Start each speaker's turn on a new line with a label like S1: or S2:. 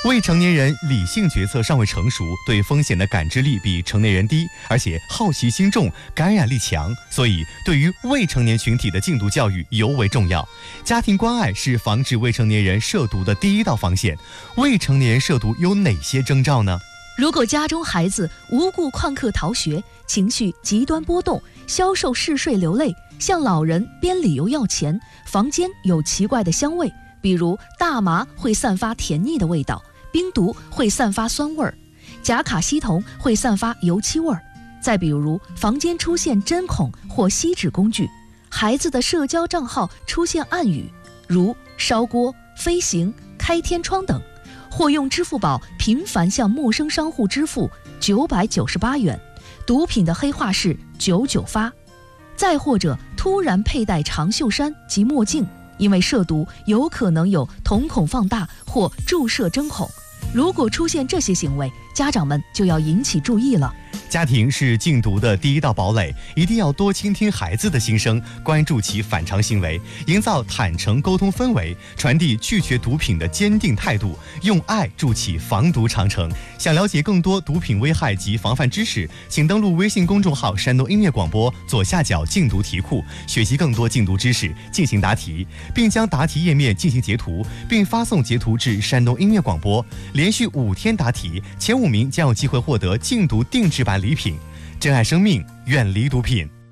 S1: 未成年人理性决策尚未成熟，对风险的感知力比成年人低，而且好奇心重，感染力强，所以对于未成年群体的禁毒教育尤为重要。家庭关爱是防止未成年人涉毒的第一道防线。未成年人涉毒有哪些征兆呢？
S2: 如果家中孩子无故旷课逃学，情绪极端波动，消瘦嗜睡流泪，向老人编理由要钱，房间有奇怪的香味，比如大麻会散发甜腻的味道，冰毒会散发酸味儿，甲卡西酮会散发油漆味儿。再比如房间出现针孔或锡纸工具，孩子的社交账号出现暗语，如烧锅、飞行、开天窗等，或用支付宝频繁向陌生商户支付998元，毒品的黑话是99发。再或者突然佩戴长袖衫及墨镜，因为涉毒有可能有瞳孔放大或注射针孔。如果出现这些行为，家长们就要引起注意了。
S1: 家庭是禁毒的第一道堡垒，一定要多倾听孩子的心声，关注其反常行为，营造坦诚沟通氛围，传递拒绝毒品的坚定态度，用爱筑起防毒长城。想了解更多毒品危害及防范知识，请登录微信公众号山东音乐广播左下角禁毒题库，学习更多禁毒知识，进行答题，并将答题页面进行截图，并发送截图至山东音乐广播。连续5天答题，前5名将有机会获得禁毒定制版礼品。珍爱生命，远离毒品。